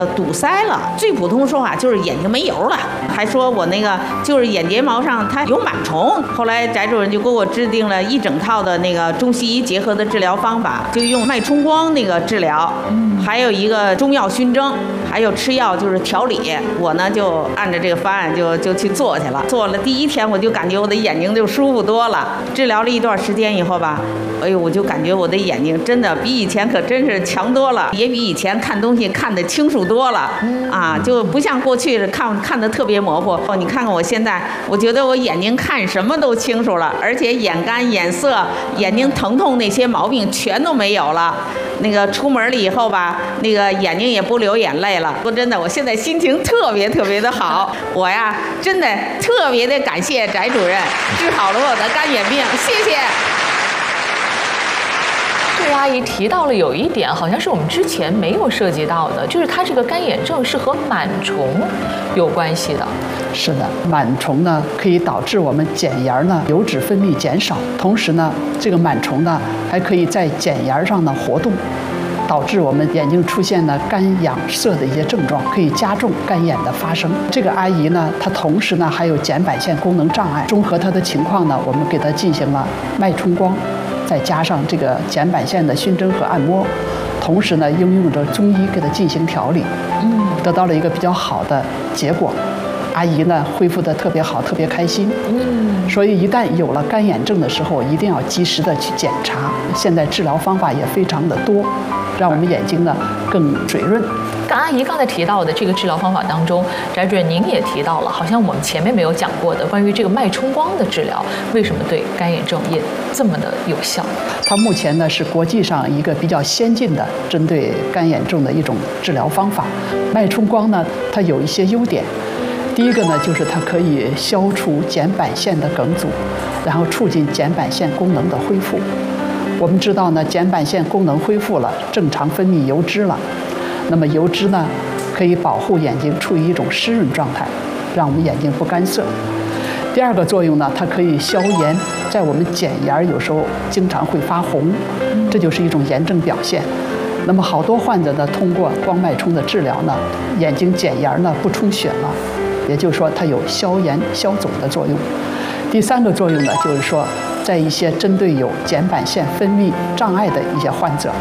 堵塞了，最普通说法就是眼睛没油了，还说我那个就是眼睫毛上它有螨虫。后来翟主任就给我制定了一整套的那个中西医结合的治疗方法，就用脉冲光那个治疗，还有一个中药熏蒸，还有吃药就是调理。我呢就按照这个方案就去做去了。做了第一天我就感觉我的眼睛就舒服多了。治疗了一段时间以后吧，哎呦，我就感觉我的眼睛真的比以前可真是强多了，也比以前看东西看得清楚多了啊，就不像过去看得特别模糊。你看看我现在，我觉得我眼睛看什么都清楚了，而且眼干、眼涩、眼睛疼痛那些毛病全都没有了。那个出门了以后吧，那个眼睛也不流眼泪了。说真的，我现在心情特别的好。我呀，真的特别的感谢翟主任，治好了我的干眼病，谢谢。 这位阿姨提到了有一点，好像是我们之前没有涉及到的，就是她这个干眼症是和螨虫有关系的。 是的，螨虫呢可以导致我们睑沿呢油脂分泌减少，同时呢，这个螨虫呢还可以在睑沿上呢活动，导致我们眼睛出现了干痒涩的一些症状，可以加重干眼的发生。这个阿姨呢，她同时呢还有睑板腺功能障碍，综合她的情况呢，我们给她进行了脉冲光，再加上这个睑板腺的熏蒸和按摩，同时呢应用着中医给她进行调理，得到了一个比较好的结果。阿姨呢恢复得特别好，特别开心。所以一旦有了干眼症的时候，一定要及时的去检查。现在治疗方法也非常的多，让我们眼睛呢更水润。 阿姨刚才提到的这个治疗方法当中，翟主任您也提到了，好像我们前面没有讲过的关于这个脉冲光的治疗，为什么对干眼症也这么的有效？ 它目前呢是国际上一个比较先进的针对干眼症的一种治疗方法。脉冲光呢，它有一些优点。第一个呢，就是它可以消除睑板腺的梗阻，然后促进睑板腺功能的恢复。我们知道呢，睑板腺功能恢复了，正常分泌油脂了。那么油脂呢，可以保护眼睛处于一种湿润状态，让我们眼睛不干涩。第二个作用呢，它可以消炎，在我们睑沿有时候经常会发红，这就是一种炎症表现。那么好多患者呢，通过光脉冲的治疗呢，眼睛睑沿呢不充血了。也就是说，它有消炎消肿的作用。第三个作用呢，就是说，在一些针对有睑板腺分泌障碍的一些患者，